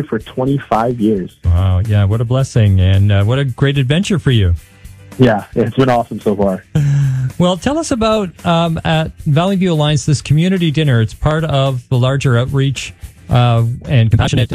for 25 years. Wow, yeah, what a blessing, and what a great adventure for you. Yeah, it's been awesome so far. Well, tell us about at Valley View Alliance, this community dinner. It's part of the larger outreach and compassionate